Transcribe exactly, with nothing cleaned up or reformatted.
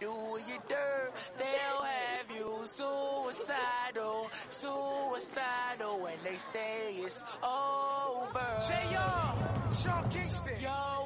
do you dirt, they'll have you suicidal, suicidal when they say it's over. J R, Sean Kingston. Yo.